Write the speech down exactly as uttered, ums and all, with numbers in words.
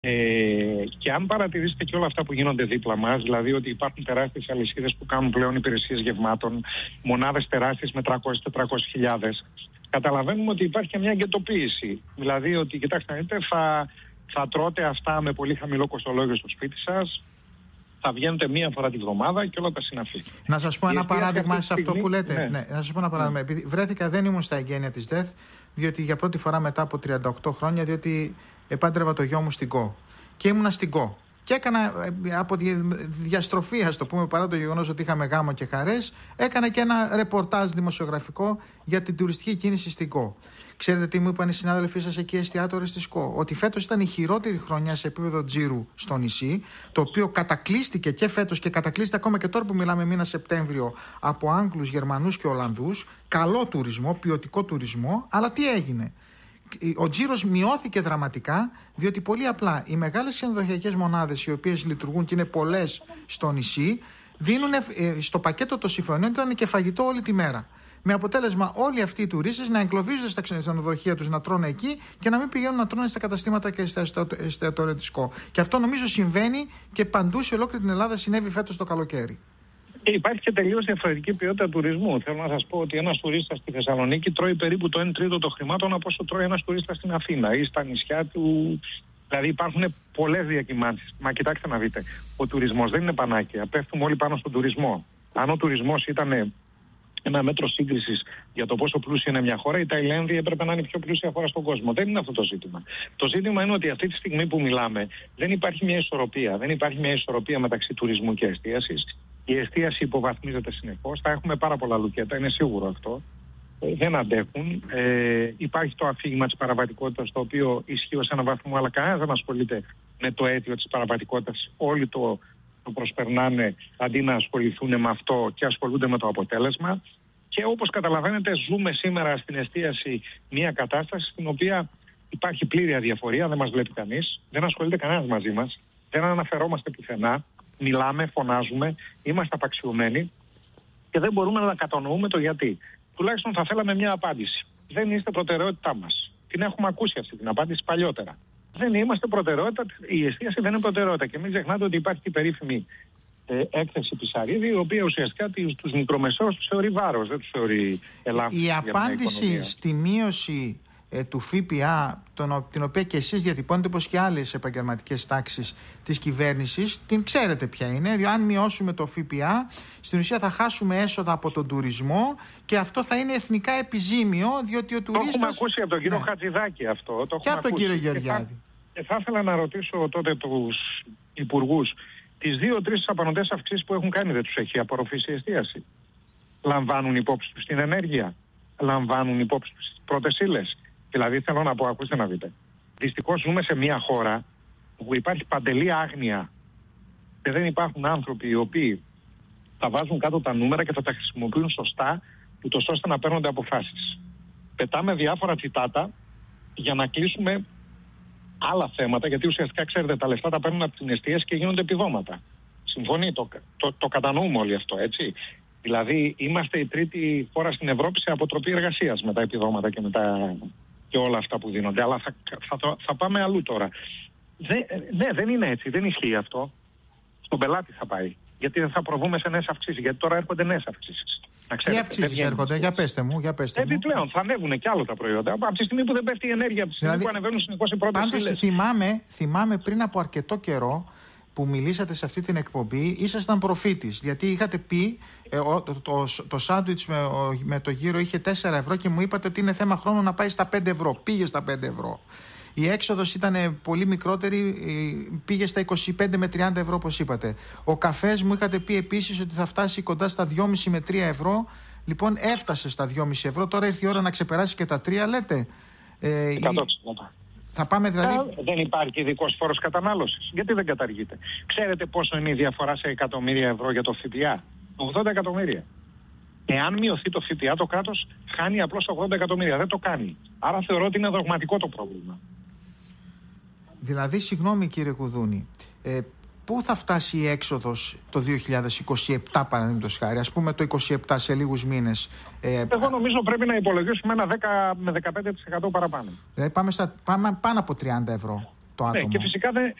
Ε, και αν παρατηρήσετε και όλα αυτά που γίνονται δίπλα μας, δηλαδή ότι υπάρχουν τεράστιες αλυσίδες που κάνουν πλέον υπηρεσίες γευμάτων, μονάδες τεράστιες με τριακόσιες με τετρακόσιες χιλιάδες, καταλαβαίνουμε ότι υπάρχει και μια εγκαιτοποίηση. Δηλαδή ότι, κοιτάξτε, δείτε, θα, θα τρώτε αυτά με πολύ χαμηλό κοστολόγιο στο σπίτι σας, θα βγαίνετε μία φορά τη βδομάδα και όλα τα συναφή. Να σας πω ένα παράδειγμα σε αυτό στιγμή, που λέτε. Ναι. Ναι, να σας πω ένα παράδειγμα. Ναι. Επειδή βρέθηκα, δεν ήμουν στα εγγένεια της ΔΕΘ, διότι για πρώτη φορά μετά από τριάντα οκτώ χρόνια, διότι επάντρευα το γιο μου στην ΚΟ. Και ήμουνα στην ΚΟ. Και έκανα από διαστροφή, ας το πούμε, παρά το γεγονός ότι είχαμε γάμο και χαρές, έκανα και ένα ρεπορτάζ δημοσιογραφικό για την τουριστική κίνηση στην ΚΟ. Ξέρετε τι μου είπαν οι συνάδελφοί σας εκεί, εστιατόρες της ΚΟ? Ότι φέτος ήταν η χειρότερη χρονιά σε επίπεδο τζίρου στο νησί, το οποίο κατακλείστηκε και φέτος και κατακλείστηκε ακόμα και τώρα που μιλάμε μήνα Σεπτέμβριο από Άγγλους, Γερμανούς και Ολλανδούς. Καλό τουρισμό, ποιοτικό τουρισμό, αλλά τι έγινε? Ο τζίρος μειώθηκε δραματικά, διότι πολύ απλά οι μεγάλες ξενοδοχειακές μονάδες, οι οποίες λειτουργούν και είναι πολλές στο νησί, δίνουν στο πακέτο των συμφωνίων ήταν και φαγητό όλη τη μέρα. Με αποτέλεσμα όλοι αυτοί οι τουρίστες να εγκλωβίζονται στα ξενοδοχεία τους, να τρώνε εκεί και να μην πηγαίνουν να τρώνε στα καταστήματα και στα εστιατόρια της ΚΟ. Και αυτό νομίζω συμβαίνει και παντού σε ολόκληρη την Ελλάδα, συνέβη φέτος το καλοκαίρι. Και υπάρχει και τελείως διαφορετική ποιότητα τουρισμού. Θέλω να σας πω ότι ένας τουρίστας στη Θεσσαλονίκη τρώει περίπου το ένα τρίτο των χρημάτων από όσο τρώει ένας τουρίστας στην Αθήνα ή στα νησιά του. Δηλαδή υπάρχουν πολλές διακυμάνσεις. Μα κοιτάξτε να δείτε, ο τουρισμός δεν είναι πανάκια. Πέφτουμε όλοι πάνω στον τουρισμό. Αν ο τουρισμός ήταν ένα μέτρο σύγκρισης για το πόσο πλούσια είναι μια χώρα, η Ταϊλάνδη έπρεπε να είναι η πιο πλούσια χώρα στον κόσμο. Δεν είναι αυτό το ζήτημα. Το ζήτημα είναι ότι αυτή τη στιγμή που μιλάμε δεν υπάρχει μια ισορροπία. Δεν υπάρχει μια ισορροπία μεταξύ τουρισμού και εστίασης. Η εστίαση υποβαθμίζεται συνεχώς. Θα έχουμε πάρα πολλά λουκέτα, είναι σίγουρο αυτό. Ε, δεν αντέχουν. Ε, υπάρχει το αφήγημα της παραβατικότητας, το οποίο ισχύει ως έναν βαθμό, αλλά κανένας δεν ασχολείται με το αίτιο της παραβατικότητας. Όλοι το, το προσπερνάνε αντί να ασχοληθούν με αυτό και ασχολούνται με το αποτέλεσμα. Και όπως καταλαβαίνετε, ζούμε σήμερα στην εστίαση μια κατάσταση στην οποία υπάρχει πλήρη αδιαφορία, δεν μας βλέπει κανείς, δεν ασχολείται κανένας μαζί μας, δεν αναφερόμαστε πουθενά. Μιλάμε, φωνάζουμε, είμαστε απαξιωμένοι και δεν μπορούμε να κατανοούμε το γιατί. Τουλάχιστον θα θέλαμε μια απάντηση. Δεν είστε προτεραιότητά μας. Την έχουμε ακούσει αυτή την απάντηση παλιότερα. Δεν είμαστε προτεραιότητα, η εστίαση δεν είναι προτεραιότητα. Και μην ξεχνάτε ότι υπάρχει η περίφημη ε, έκθεση Πισαρίδη, η οποία ουσιαστικά τους μικρομεσαίους τους θεωρεί βάρος, δεν τους θεωρεί ελάφρυνση. Η απάντηση στη μείωση Ε, του ΦΠΑ, τον, την οποία και εσείς διατυπώνετε όπως και άλλες επαγγελματικές τάξεις της κυβέρνησης, την ξέρετε ποια είναι. Δηλαδή, αν μειώσουμε το ΦΠΑ, στην ουσία θα χάσουμε έσοδα από τον τουρισμό και αυτό θα είναι εθνικά επιζήμιο, διότι ο τουρίστας... Το έχουμε ακούσει από τον κύριο ναι. Χατζηδάκη αυτό. Το και από τον κύριο Γεωργιάδη. Και θα, θα ήθελα να ρωτήσω τότε τους υπουργούς, τις δύο-τρεις απανωτές αυξήσεις που έχουν κάνει, δεν τους έχει απορροφήσει η εστίαση? Λαμβάνουν υπόψη τους την ενέργεια, λαμβάνουν υπόψη τους τις πρώτες ύλες? Δηλαδή θέλω να πω, ακούστε να δείτε. Δυστυχώς ζούμε σε μια χώρα που υπάρχει παντελή άγνοια και δεν υπάρχουν άνθρωποι οι οποίοι θα βάζουν κάτω τα νούμερα και θα τα χρησιμοποιούν σωστά, ούτως ώστε να παίρνονται αποφάσεις. Πετάμε διάφορα τσιτάτα για να κλείσουμε άλλα θέματα, γιατί ουσιαστικά ξέρετε τα λεφτά τα παίρνουν από την εστίαση και γίνονται επιδόματα. Συμφωνεί, το, το, το κατανοούμε όλοι αυτό, έτσι. Δηλαδή είμαστε η τρίτη χώρα στην Ευρώπη σε αποτροπή εργασίας με τα επιδόματα και με τα... και όλα αυτά που δίνονται, αλλά θα, θα, θα πάμε αλλού τώρα. Δε, ναι, δεν είναι έτσι, δεν ισχύει αυτό. Στον πελάτη θα πάει. Γιατί δεν θα προβούμε σε νέες αυξήσεις, γιατί τώρα έρχονται νέες αυξήσεις. Τι αυξήσεις έρχονται, για πέστε μου, για πέστε μου. Επιπλέον, θα ανέβουν και άλλα τα προϊόντα. Από τη στιγμή που δεν πέφτει η ενέργεια, από τη στιγμή δηλαδή, που ανεβαίνουν συνεχώς οι πρώτες ύλες. Πάντως θυμάμαι, θυμάμαι πριν από αρκετό καιρό που μιλήσατε σε αυτή την εκπομπή, ήσασταν προφήτης. Γιατί είχατε πει ε, ο, το, το, το σάντουιτς με, με το γύρο είχε τέσσερα ευρώ και μου είπατε ότι είναι θέμα χρόνου να πάει στα πέντε ευρώ. Πήγε στα πέντε ευρώ. Η έξοδος ήταν πολύ μικρότερη, πήγε στα είκοσι πέντε με τριάντα ευρώ όπως είπατε. Ο καφές μου είχατε πει επίσης ότι θα φτάσει κοντά στα δυόμισι με τρία ευρώ. Λοιπόν, έφτασε στα δυόμισι ευρώ. Τώρα ήρθε η ώρα να ξεπεράσει και τα τρία, λέτε. Ε, εκατό τοις εκατό. Θα πάμε δηλαδή... Α, δεν υπάρχει ειδικός φόρος κατανάλωσης. Γιατί δεν καταργείται? Ξέρετε πόσο είναι η διαφορά σε εκατομμύρια ευρώ για το ΦΠΑ? ογδόντα εκατομμύρια. Εάν μειωθεί το ΦΠΑ, το κράτος χάνει απλώς ογδόντα εκατομμύρια. Δεν το κάνει. Άρα θεωρώ ότι είναι δογματικό το πρόβλημα. Δηλαδή, συγγνώμη κύριε Κουδούνη, ε, πού θα φτάσει η έξοδος το δύο χιλιάδες είκοσι επτά, παραδείγματος χάρη, ας πούμε το είκοσι επτά σε λίγους μήνες? Ε, Εγώ νομίζω πρέπει να υπολογίσουμε ένα δέκα με δεκαπέντε τοις εκατό παραπάνω. Δηλαδή πάμε, στα, πάμε πάνω από τριάντα ευρώ. το άτομο. Ναι, και φυσικά δεν,